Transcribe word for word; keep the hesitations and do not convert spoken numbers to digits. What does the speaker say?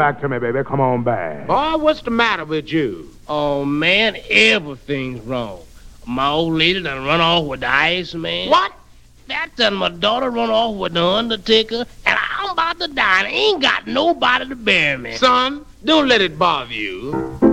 back to me, baby. Come on back. Boy, what's the matter with you? Oh, man, everything's wrong. My old lady done run off with the ice man. What? That done my daughter run off with the undertaker, and I'm about to die, and ain't got nobody to bury me. Son, don't let it bother you.